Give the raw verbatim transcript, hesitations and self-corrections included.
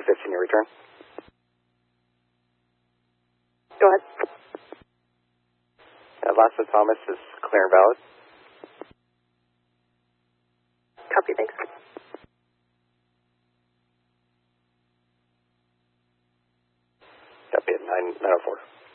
twenty fifteen, your return. Go ahead. Uh, Lassa Thomas is clear and valid. Copy, thanks. Copy at nine oh four.